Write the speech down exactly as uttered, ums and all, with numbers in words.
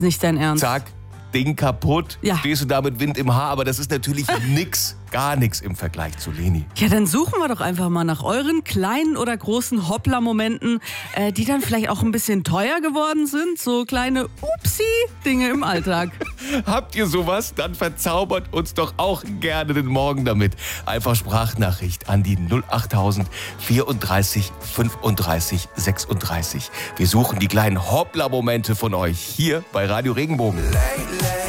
Nicht dein Ernst. Zack, Ding kaputt. Ja. Stehst du da mit Wind im Haar, aber das ist natürlich nix, gar nichts im Vergleich zu Leni. Ja, dann suchen wir doch einfach mal nach euren kleinen oder großen Hoppla-Momenten, äh, die dann vielleicht auch ein bisschen teuer geworden sind. So kleine Upsi-Dinge im Alltag. Habt ihr sowas? Dann verzaubert uns doch auch gerne den Morgen damit. Einfach Sprachnachricht an die null achttausend vierunddreißig fünfunddreißig sechsunddreißig. Wir suchen die kleinen Hoppla-Momente von euch hier bei Radio Regenbogen.